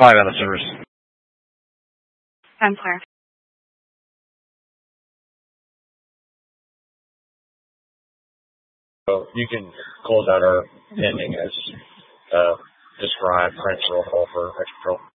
5 on the service. I'm clear. So you can close out our ending as described, Prince roll call for extra control.